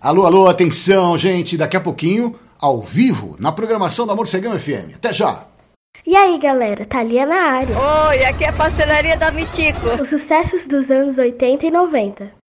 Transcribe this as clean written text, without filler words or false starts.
Alô, alô, atenção, gente. Daqui a pouquinho, ao vivo, na programação da Morcegão FM. Até já! E aí, galera, Thalia na área. Oi, aqui é a Pastelaria da Mitico. Os sucessos dos anos 80 e 90.